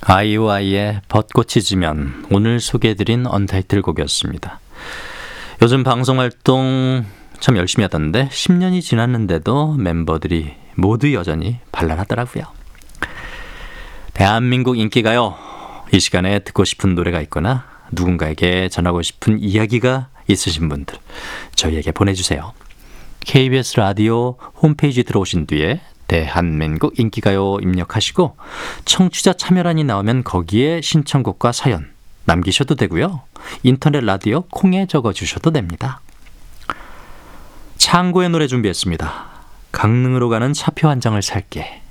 아이오아이의 벚꽃이 지면 오늘 소개해드린 언타이틀 곡이었습니다. 요즘 방송활동 참 열심히 하던데 10년이 지났는데도 멤버들이 모두 여전히 발랄하더라고요. 대한민국 인기가요. 이 시간에 듣고 싶은 노래가 있거나 누군가에게 전하고 싶은 이야기가 있으신 분들 저희에게 보내주세요. KBS 라디오 홈페이지 들어오신 뒤에 대한민국 인기가요 입력하시고 청취자 참여란이 나오면 거기에 신청곡과 사연 남기셔도 되고요. 인터넷 라디오 콩에 적어주셔도 됩니다. 창고의 노래 준비했습니다. 강릉으로 가는 차표 한 장을 살게.